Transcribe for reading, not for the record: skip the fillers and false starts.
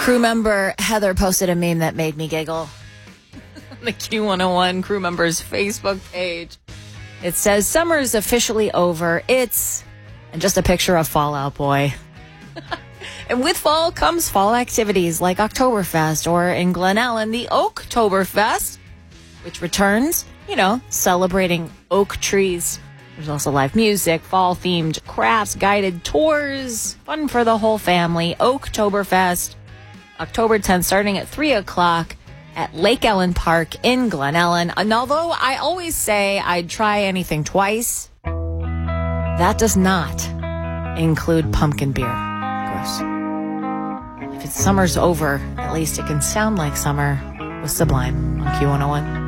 Crew member Heather posted a meme that made me giggle. The Q101 crew members Facebook page. It says, summer's officially over. It's, and just a picture of Fall Out Boy. And with fall comes fall activities like Oktoberfest, or in Glen Ellen, the Oaktoberfest, which returns, celebrating oak trees. There's also live music, fall-themed crafts, guided tours, fun for the whole family. Oaktoberfest, October 10th, starting at 3 o'clock at Lake Ellen Park in Glen Ellen. And although I always say I'd try anything twice, that does not include pumpkin beer. Gross. If it's summer's over, at least it can sound like summer with Sublime on Q101.